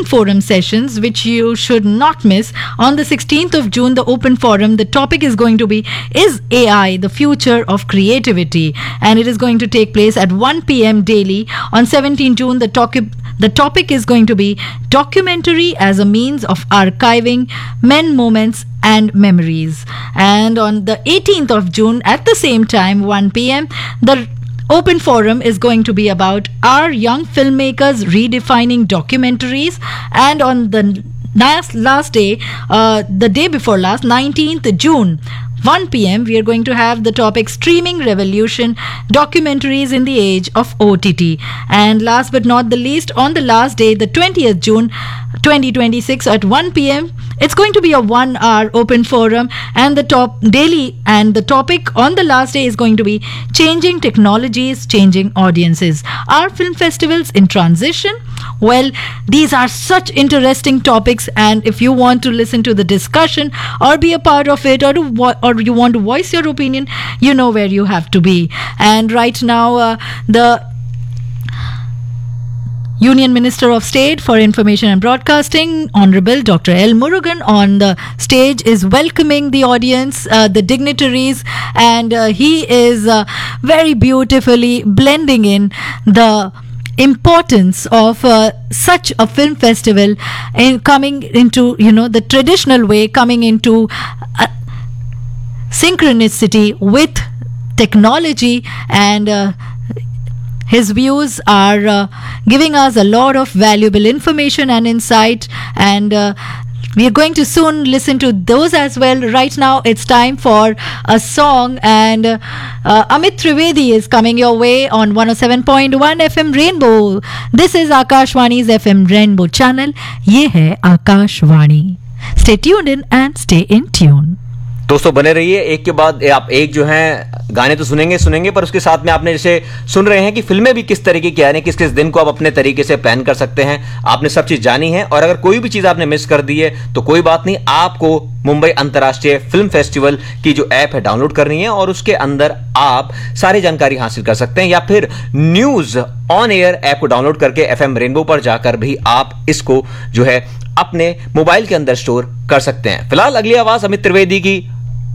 open forum sessions which you should not miss. On the 16th of June, the open forum, the topic is going to be, is AI the future of creativity? And it is going to take place at 1 p.m. daily. On 17 June, the topic is going to be documentary as a means of archiving men, moments and memories. And on the 18th of June, at the same time, 1 p.m., the open forum is going to be about our young filmmakers redefining documentaries. And on the last day, the day before last, 19th June, 1 p.m., we are going to have the topic Streaming Revolution, Documentaries in the Age of OTT. And last but not the least, on the last day, the 20th June 2026 at 1 p.m., it's going to be a 1 hour open forum, and the topic on the last day is going to be Changing Technologies, Changing Audiences. Are film festivals in transition? Well, these are such interesting topics, and if you want to listen to the discussion or be a part of it, or you want to voice your opinion, you know where you have to be. And right now, the Union Minister of State for Information and Broadcasting, Honorable Dr. L. Murugan, on the stage is welcoming the audience, the dignitaries, and he is very beautifully blending in the importance of such a film festival in coming into, the traditional way, coming into synchronicity with technology, and his views are giving us a lot of valuable information and insight, and we are going to soon listen to those as well. Right now, it's time for a song, and Amit Trivedi is coming your way on 107.1 FM Rainbow. This is Akashwani's FM Rainbow channel. Ye hai Akashwani. Stay tuned in and stay in tune. दोस्तों बने रहिए, एक के बाद आप एक जो है गाने तो सुनेंगे, पर उसके साथ में आपने जैसे सुन रहे हैं कि फिल्में भी किस तरीके की आ रही हैं, किस किस दिन को आप अपने तरीके से प्लान कर सकते हैं। आपने सब चीज जानी है, और अगर कोई भी चीज आपने मिस कर दी है तो कोई बात नहीं, आपको मुंबई अंतर्राष्ट्रीय फिल्म फेस्टिवल की जो ऐप है डाउनलोड करनी है, और उसके अंदर आप सारी जानकारी हासिल कर सकते हैं, या फिर न्यूज ऑन एयर ऐप को डाउनलोड करके एफएम रेनबो पर जाकर भी आप इसको जो है अपने मोबाइल के अंदर स्टोर कर सकते हैं। फिलहाल अगली आवाज अमित त्रिवेदी की